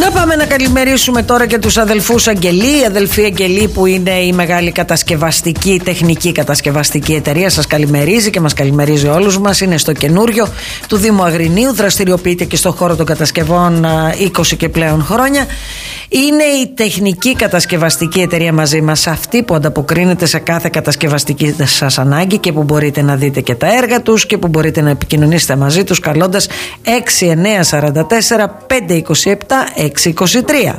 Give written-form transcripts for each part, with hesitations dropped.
Να πάμε να καλημερίσουμε τώρα και τους αδελφούς Αγγελή. Η αδελφή Αγγελή, που είναι η μεγάλη κατασκευαστική, τεχνική κατασκευαστική εταιρεία, σας καλημερίζει και μας καλημερίζει όλους μας. Είναι στο καινούριο του Δήμου Αγρινίου, δραστηριοποιείται και στον χώρο των κατασκευών 20 και πλέον χρόνια. Είναι η τεχνική κατασκευαστική εταιρεία μαζί μας, αυτή που ανταποκρίνεται σε κάθε κατασκευαστική σας ανάγκη και που μπορείτε να δείτε και τα έργα τους και που μπορείτε να επικοινωνήσετε μαζί τους καλώντας 6944 527 623.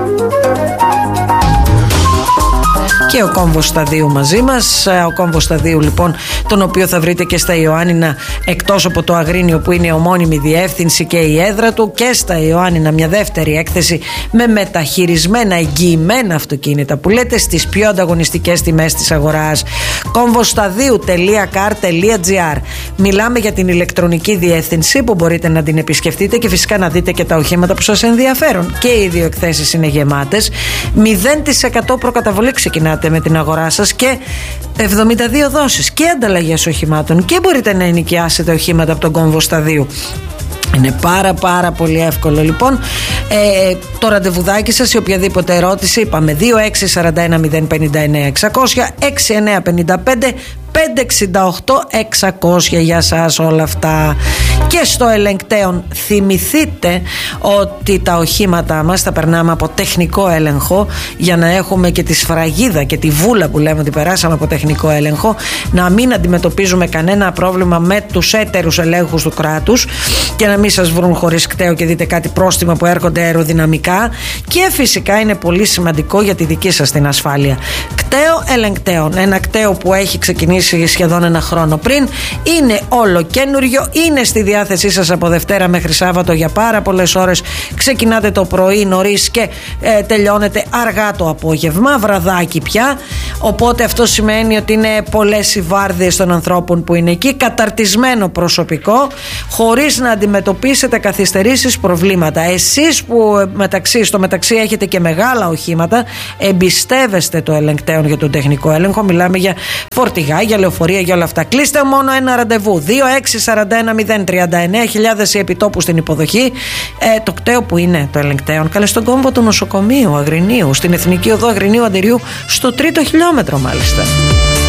Και ο κόμβος σταδίου μαζί μας. Ο κόμβος σταδίου, λοιπόν, τον οποίο θα βρείτε και στα Ιωάννινα, εκτός από το Αγρίνιο που είναι η ομώνυμη διεύθυνση και η έδρα του, και στα Ιωάννινα μια δεύτερη έκθεση με μεταχειρισμένα εγγυημένα αυτοκίνητα που λέτε στις πιο ανταγωνιστικές τιμές της αγοράς. Κόμβοσταδίου.car.gr. Μιλάμε για την ηλεκτρονική διεύθυνση που μπορείτε να την επισκεφτείτε και φυσικά να δείτε και τα οχήματα που σας ενδιαφέρουν. Και οι δύο εκθέσεις είναι γεμάτες. 0% προκαταβολή ξεκινάτε με την αγορά σας και 72 δόσεις και ανταλλαγές οχημάτων και μπορείτε να ενοικιάσετε οχήματα από τον κόμβο σταδίου. Είναι πάρα πολύ εύκολο, λοιπόν. Το ραντεβουδάκι σας, ή οποιαδήποτε ερώτηση, είπαμε 2641 059 600 6955 568 600 για σας όλα αυτά. Και στο ελεγκτέον θυμηθείτε ότι τα οχήματά μας τα περνάμε από τεχνικό έλεγχο για να έχουμε και τη σφραγίδα και τη βούλα που λέμε ότι περάσαμε από τεχνικό έλεγχο, να μην αντιμετωπίζουμε κανένα πρόβλημα με τους έτερους ελέγχους του κράτους και να μην σας βρουν χωρίς κταίο και δείτε κάτι πρόστιμα που έρχονται αεροδυναμικά. Και φυσικά είναι πολύ σημαντικό για τη δική σας την ασφάλεια. Κταίο ελεγκτέον, ένα κταίο που έχει ξεκινήσει σχεδόν ένα χρόνο πριν, είναι όλο καινούριο, είναι στη διάθεσή σας από Δευτέρα μέχρι Σάββατο για πάρα πολλές ώρες. Ξεκινάτε το πρωί νωρίς και τελειώνετε αργά το απόγευμα, βραδάκι πια. Οπότε αυτό σημαίνει ότι είναι πολλές οι βάρδιες των ανθρώπων που είναι εκεί, καταρτισμένο προσωπικό, χωρίς να αντιμετωπίσετε καθυστερήσεις, προβλήματα. Εσείς που στο μεταξύ έχετε και μεγάλα οχήματα, εμπιστεύεστε το ελεγκτέον για τον τεχνικό έλεγχο. Μιλάμε για φορτηγά, για λεωφορεία, για όλα αυτά. Κλείστε μόνο ένα ραντεβού. 2641 039 χιλιάδες επιτόπου στην υποδοχή. Το κταίο που είναι το ελεγκτέον. Καλέ στον κόμβο του νοσοκομείου Αγρινίου, στην Εθνική Οδό Αγρινίου Αντιριού, στο 3ο χιλιόμετρο μάλιστα.